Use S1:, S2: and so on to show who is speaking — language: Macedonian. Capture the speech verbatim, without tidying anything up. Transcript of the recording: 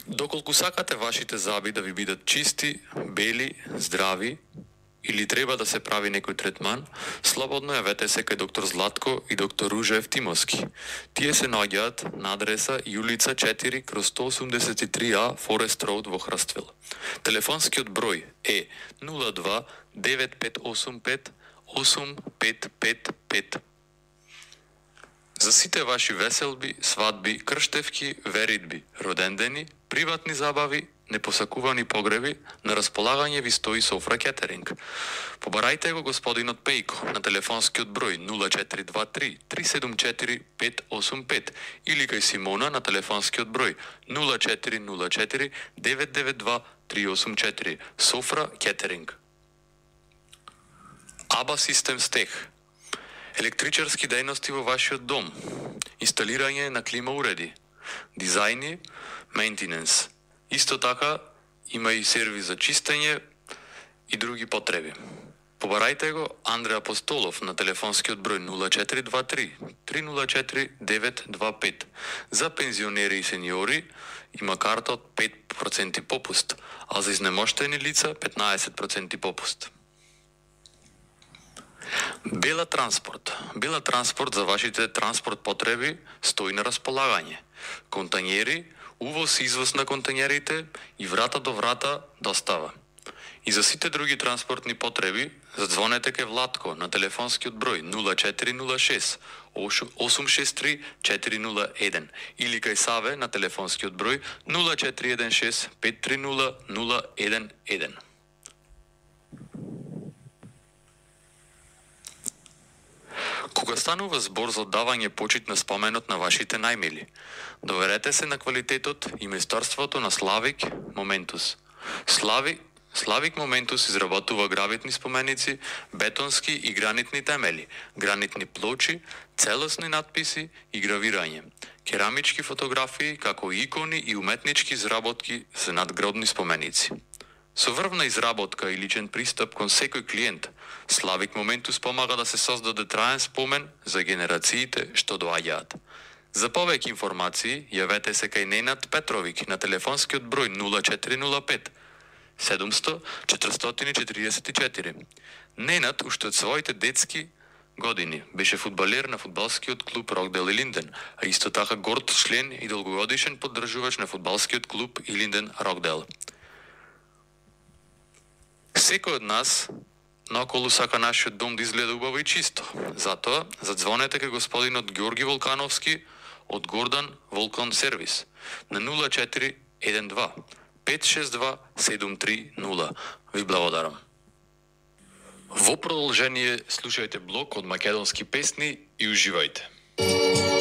S1: Доколку сакате вашите заби да ви бидат чисти, бели, здрави, или треба да се прави некој третман, слободно јавете се кај доктор Златко и доктор Ружа Евтимовски. Тие се наоѓаат на адреса Јулица четири кроз сто осумдесет и три А Форест Роуд во Хрствил. Телефонскиот број е нула два девет пет осум пет осум пет пет пет. За сите ваши веселби, свадби, крштевки, веридби, родендени, приватни забави, непосакувани погреби, на располагање ви стои Софра Кетеринг. Побарајте го господинот Пејко на телефонскиот број нула четири два три три седум четири пет осум пет или кај Симона на телефонскиот број нула четири нула четири девет девет два три осум четири. Софра Кетеринг. Аба Систем Стех. Електричарски дејности во вашиот дом, инсталирање на клима уреди, дизајни, мејнтененс. Исто така има и сервис за чистење и други потреби. Побарајте го Андреа Апостолов на телефонскиот број нула четири два три три нула четири девет два пет. За пензионери и сениори има карта од пет проценти попуст, а за изнемоштени лица петнаесет проценти попуст. Бела Транспорт. Бела Транспорт за вашите транспорт потреби стои на располагање. Контањери, увоз и извоз на контањерите и врата до врата достава. И за сите други транспортни потреби, задзвонете кај Владко на телефонскиот број нула четири нула шест осум шест три четири нула еден или кај Саве на телефонскиот број нула четири еден шест пет три нула нула еден еден. Кога станува збор за оддавање почит на споменот на вашите најмили, доверете се на квалитетот и месторството на Славик Моментус. Слави, Славик Моментус изработува гравитни споменици, бетонски и гранитни темели, гранитни плочи, целосни надписи и гравирање, керамички фотографии, како и икони и уметнички изработки за надгробни споменици. Со врвна изработка и личен пристап кон секој клиент, Славик Моментус помага да се создаде траен спомен за генерациите што доаѓаат. За повеќе информации, јавете се кај Ненад Петровик на телефонскиот број нула четири нула пет седумсто четиристотини четиридесет и четири. Ненад уште од своите детски години беше фудбалер на фудбалскиот клуб Рокдел Илинден, а исто така горд член и долгогодишен поддржувач на фудбалскиот клуб Илинден Рокдел. Секој од нас наоколу сака нашиот дом да изгледа убаво и чисто. Затоа, задзвонете кај господинот Ѓорги Волкановски од Гордан Волкан Сервис на нула четири еден два пет шест два седум три нула. Ви благодарам. Во продолжение слушајте блок од македонски песни и уживајте.